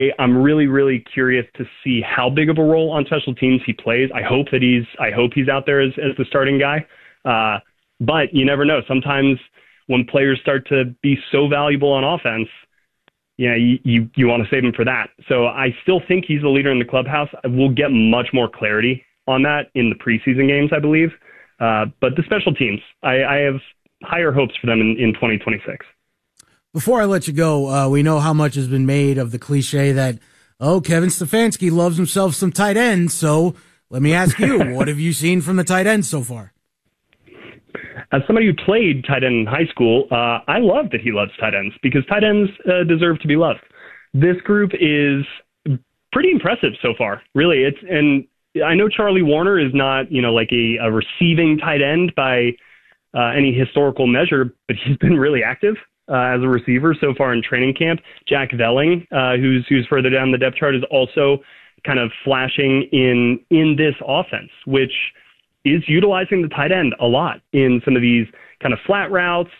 I'm really, really curious to see how big of a role on special teams he plays. I hope he's out there as the starting guy. But you never know. Sometimes when players start to be so valuable on offense, you want to save him for that. So I still think he's the leader in the clubhouse. We'll get much more clarity on that in the preseason games, I believe. But the special teams, I have higher hopes for them in 2026. Before I let you go, we know how much has been made of the cliche that, Kevin Stefanski loves himself some tight ends. So let me ask you, what have you seen from the tight ends so far? As somebody who played tight end in high school, I love that he loves tight ends because tight ends deserve to be loved. This group is pretty impressive so far, really. And I know Charlie Warner is not, like a receiving tight end by any historical measure, but he's been really active as a receiver so far in training camp. Jack Velling, who's further down the depth chart, is also kind of flashing in this offense, which is utilizing the tight end a lot in some of these kind of flat routes,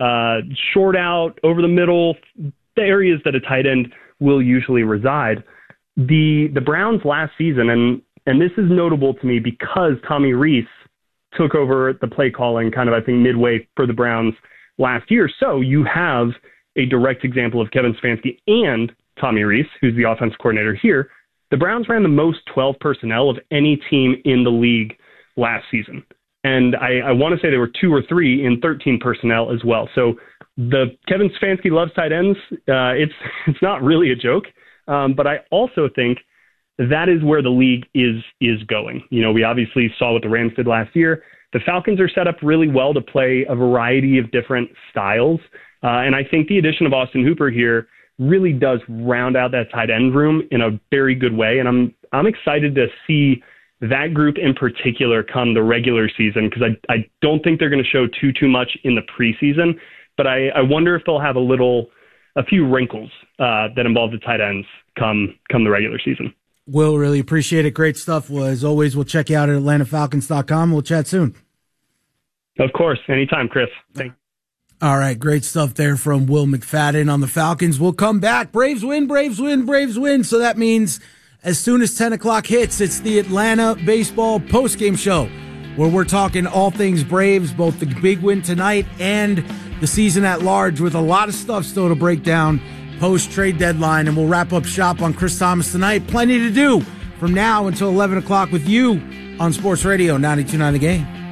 short out, over the middle, the areas that a tight end will usually reside. The Browns last season, and this is notable to me because Tommy Rees took over the play calling kind of, I think, midway for the Browns last year. So you have a direct example of Kevin Stefanski and Tommy Rees, who's the offense coordinator here. The Browns ran the most 12 personnel of any team in the league last season. And I want to say there were 2 or 3 in 13 personnel as well. So the Kevin Stefanski loves tight ends. It's not really a joke. But I also think that is where the league is going. We obviously saw what the Rams did last year. The Falcons are set up really well to play a variety of different styles. And I think the addition of Austin Hooper here really does round out that tight end room in a very good way. And I'm excited to see that group in particular come the regular season, because I don't think they're going to show too much in the preseason, but I wonder if they'll have a few wrinkles that involve the tight ends come the regular season. Will, really appreciate it. Great stuff. Well, as always, we'll check you out at AtlantaFalcons.com. We'll chat soon. Of course. Anytime, Chris. Thanks. All right. Great stuff there from Will McFadden on the Falcons. We'll come back. Braves win, Braves win, Braves win. So that means as soon as 10 o'clock hits, it's the Atlanta Baseball postgame show where we're talking all things Braves, both the big win tonight and the season at large, with a lot of stuff still to break down post-trade deadline. And we'll wrap up shop on Chris Thomas tonight. Plenty to do from now until 11 o'clock with you on Sports Radio 92.9 The Game.